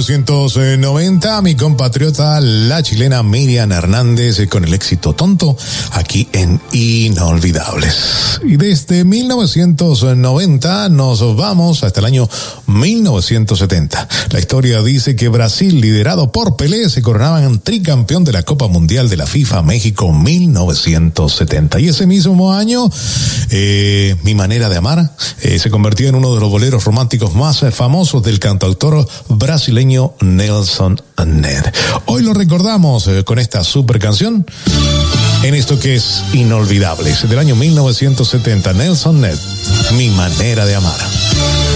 1990, mi compatriota, la chilena Miriam Hernández, con el éxito Tonto, aquí en Inolvidables. Y desde 1990 nos vamos hasta el año 1970. La historia dice que Brasil, liderado por Pelé, se coronaban tricampeón de la Copa Mundial de la FIFA México 1970. Y ese mismo año, Mi Manera de Amar se convirtió en uno de los boleros románticos más famosos del cantautor brasileño Nelson Ned. Hoy lo recordamos con esta super canción en esto que es Inolvidables, del año 1970. Nelson Ned, Mi Manera de Amar.